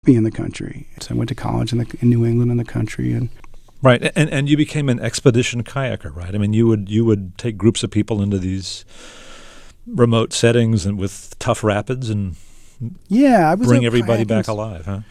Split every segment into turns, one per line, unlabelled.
happy in the country. So I went to college in New England in the country, and
right. And you became an expedition kayaker, right? I mean, you would take groups of people into these remote settings and with tough rapids and
I was
bring everybody back alive, huh?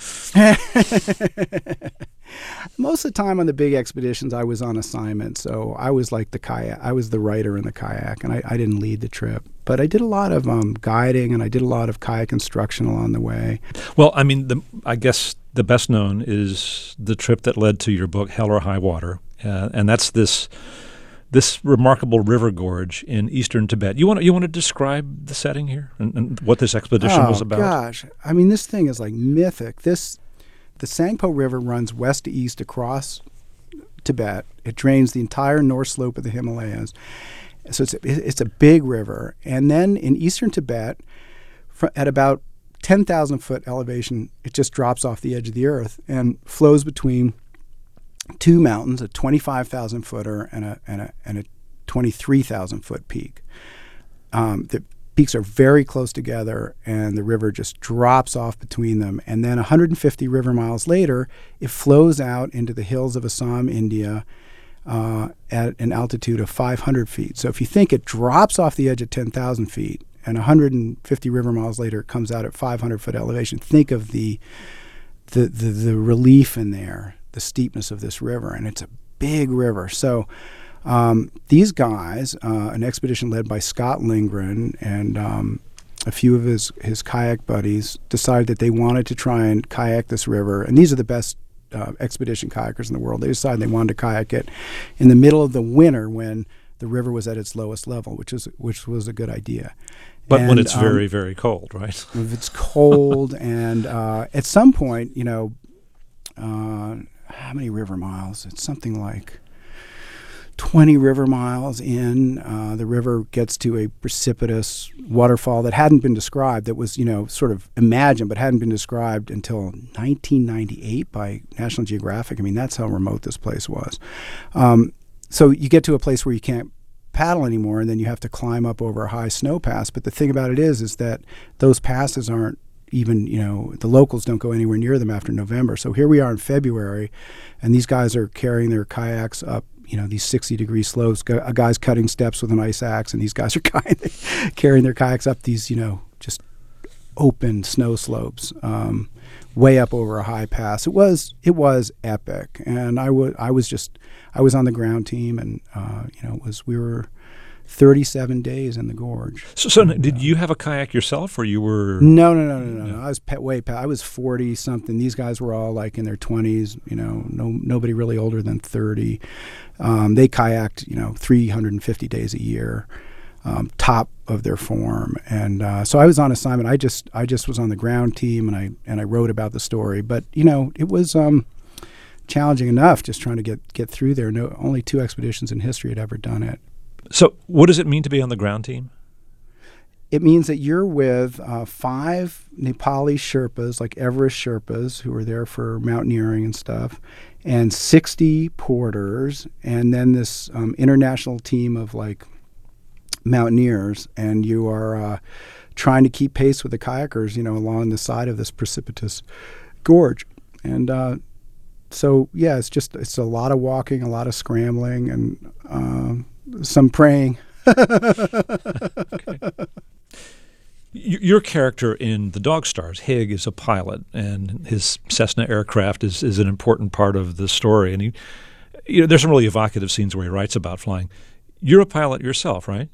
Most of the time on the big expeditions, I was on assignment, so I was like I was the writer in the kayak, and I didn't lead the trip. But I did a lot of guiding, and I did a lot of kayak instruction along the way.
Well, I mean, I guess the best known is the trip that led to your book, Hell or High Water, and that's this remarkable river gorge in eastern Tibet. You want to describe the setting here and what this expedition was about?
Oh, gosh. I mean, this thing is like mythic. The Tsangpo River runs west to east across Tibet. It drains the entire north slope of the Himalayas. So it's a big river. And then in eastern Tibet, at about 10,000 foot elevation, it just drops off the edge of the earth and flows between two mountains, a 25,000 footer and a 23,000 foot peak. The peaks are very close together, and the river just drops off between them. And then 150 river miles later, it flows out into the hills of Assam, India, at an altitude of 500 feet. So if you think it drops off the edge at 10,000 feet, and 150 river miles later it comes out at 500 foot elevation, think of the relief in there, the steepness of this river, and it's a big river. So these guys, an expedition led by Scott Lindgren and a few of his kayak buddies, decided that they wanted to try and kayak this river. And these are the best expedition kayakers in the world. They decided they wanted to kayak it in the middle of the winter when the river was at its lowest level, which was a good idea.
But when it's very, very cold, right?
If it's cold, and at some point, how many river miles? It's something like 20 river miles in. The river gets to a precipitous waterfall that hadn't been described, that was, sort of imagined, but hadn't been described until 1998 by National Geographic. I mean, that's how remote this place was. So you get to a place where you can't paddle anymore, and then you have to climb up over a high snow pass. But the thing about it is that those passes aren't even, the locals don't go anywhere near them after November. So here we are in February, and these guys are carrying their kayaks up, these 60-degree slopes. A guy's cutting steps with an ice axe, and these guys are carrying their kayaks up these, just open snow slopes, way up over a high pass. It was epic, and I was on the ground team, and we were 37 days in the gorge.
So did you have a kayak yourself, or you were?
No. I was I was 40 something. These guys were all like in their 20s. Nobody really older than 30. They kayaked 350 days a year, top of their form, and so I was on assignment. I just was on the ground team, and I wrote about the story. But it was challenging enough just trying to get through there. Only 2 expeditions in history had ever done it.
So what does it mean to be on the ground team?
It means that you're with 5 Nepali Sherpas, like Everest Sherpas, who are there for mountaineering and stuff, and 60 porters, and then this international team of like mountaineers, and you are trying to keep pace with the kayakers, along the side of this precipitous gorge. And it's a lot of walking, a lot of scrambling, and some praying.
Okay. Your character in The Dog Stars, Hig, is a pilot, and his Cessna aircraft is an important part of the story. And there's some really evocative scenes where he writes about flying. You're a pilot yourself, right?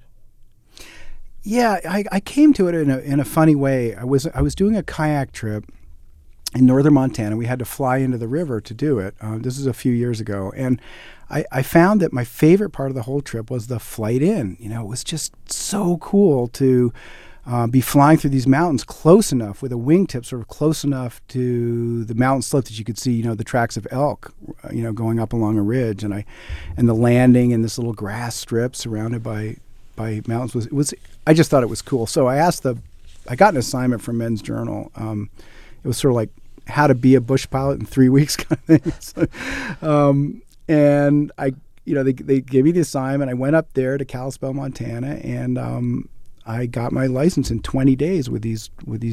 Yeah, I came to it in a funny way. I was doing a kayak trip in northern Montana. We had to fly into the river to do it. This is a few years ago, and I found that my favorite part of the whole trip was the flight in. It was just so cool to be flying through these mountains close enough, with a wingtip sort of close enough to the mountain slope that you could see, the tracks of elk, going up along a ridge, and the landing in this little grass strip surrounded by mountains I just thought it was cool. So I got an assignment from Men's Journal. It was sort of like how to be a bush pilot in 3 weeks kind of thing. So, and they gave me the assignment. I went up there to Kalispell, Montana, and I got my license in 20 days with these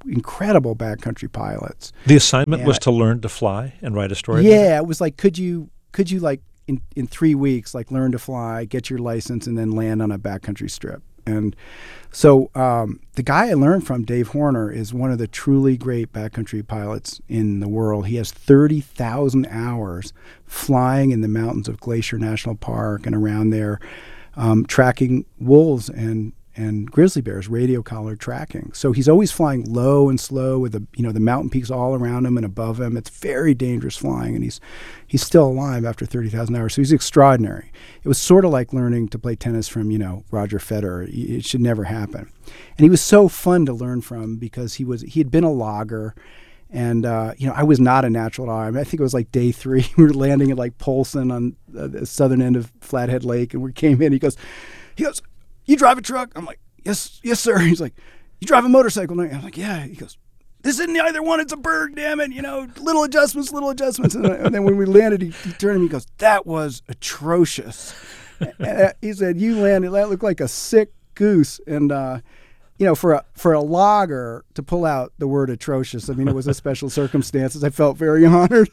incredible backcountry pilots.
The assignment
Yeah.
was to learn to fly and write a story. about it?
Yeah, it was like, could you like in 3 weeks, like learn to fly, get your license, and then land on a backcountry strip? And so the guy I learned from, Dave Horner, is one of the truly great backcountry pilots in the world. He has 30,000 hours flying in the mountains of Glacier National Park and around there, tracking wolves and grizzly bears, radio collar tracking. So he's always flying low and slow with the mountain peaks all around him and above him. It's very dangerous flying, and he's still alive after 30,000 hours. So he's extraordinary. It was sort of like learning to play tennis from Roger Federer. It should never happen. And he was so fun to learn from because he had been a logger. And, I was not a natural logger. I mean, I think it was like day 3. We were landing at like Polson on the southern end of Flathead Lake, and we came in. He goes, "You drive a truck?" I'm like, yes, sir. He's like, "You drive a motorcycle?" I'm like, "Yeah." He goes, "This isn't either one. It's a Berg, damn it. Little adjustments. And then when we landed, he turned to me and goes, "That was atrocious." And he said, "You landed, that looked like a sick goose." And, for a logger to pull out the word atrocious, I mean, it was a special circumstances. I felt very honored.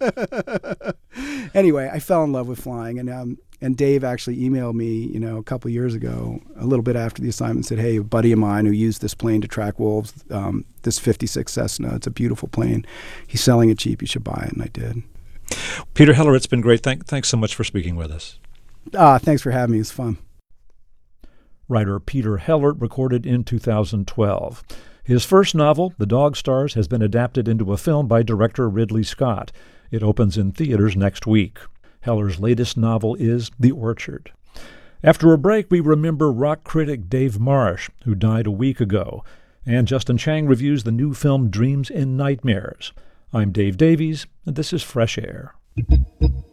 Anyway, I fell in love with flying, and Dave actually emailed me, a couple of years ago, a little bit after the assignment, said, "Hey, a buddy of mine who used this plane to track wolves, this 56 Cessna, it's a beautiful plane. He's selling it cheap. You should buy it." And I did.
Peter Heller, it's been great. Thanks so much for speaking with us.
Thanks for having me. It's fun.
Writer Peter Heller recorded in 2012. His first novel, The Dog Stars, has been adapted into a film by director Ridley Scott. It opens in theaters next week. Heller's latest novel is The Orchard. After a break, we remember rock critic Dave Marsh, who died a week ago, and Justin Chang reviews the new film Dreams and Nightmares. I'm Dave Davies, and this is Fresh Air.